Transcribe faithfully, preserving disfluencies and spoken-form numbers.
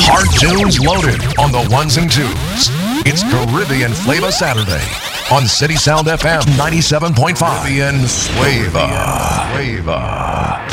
Hard tunes loaded on the ones and twos. It's Caribbean Flavor Saturday on City Sound F M ninety-seven point five. Caribbean Flavor. Flavor.